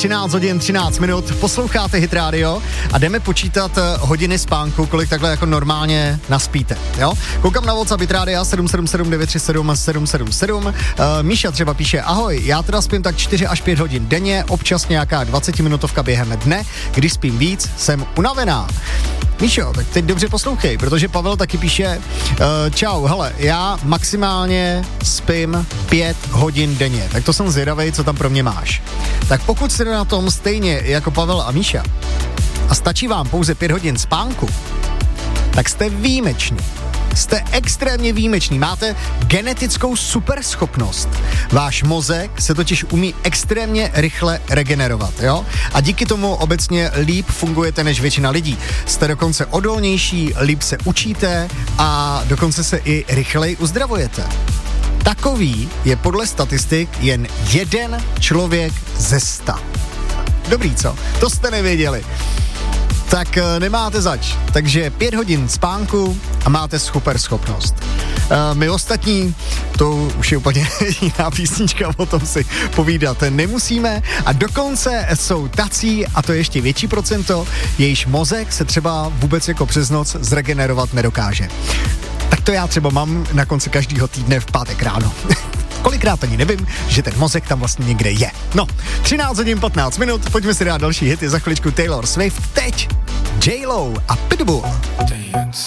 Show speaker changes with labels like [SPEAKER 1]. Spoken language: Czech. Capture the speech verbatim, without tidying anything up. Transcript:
[SPEAKER 1] třináct hodin třináct minut, posloucháte Hit Radio a jdeme počítat hodiny spánku, kolik takhle jako normálně naspíte, jo? Koukám na WhatsApp Hit Radio sedm sedm sedm devět tři sedm sedm sedm sedm. Uh, Míša třeba píše, ahoj, já teda spím tak čtyři až pět hodin denně, občas nějaká dvacetiminutovka během dne, když spím víc, jsem unavená. Míšo, tak teď dobře poslouchej, protože Pavel taky píše, uh, čau, hele, já maximálně spím pět hodin denně, tak to jsem zvědavej, co tam pro mě máš. Tak pokud jste na tom stejně jako Pavel a Míša a stačí vám pouze pět hodin spánku, tak jste výjimeční. Jste extrémně výjimečný, máte genetickou superschopnost. Váš mozek se totiž umí extrémně rychle regenerovat, jo? A díky tomu obecně líp fungujete než většina lidí. Jste dokonce odolnější, líp se učíte a dokonce se i rychleji uzdravujete. Takový je podle statistik jen jeden člověk ze sta. Dobrý, co? To jste nevěděli. Tak nemáte zač. Takže pět hodin spánku a máte super schopnost. Uh, my ostatní, to už je úplně jiná písnička, o tom si povídat nemusíme. A dokonce jsou tací, a to je ještě větší procento, jejíž mozek se třeba vůbec jako přes noc zregenerovat nedokáže. Tak to já třeba mám na konci každého týdne v pátek ráno. Kolikrát ani nevím, že ten mozek tam vlastně někde je. No, třináct hodin patnáct minut, pojďme si dát další hity, za chviličku Taylor Swift, teď J Lo a Pitbull.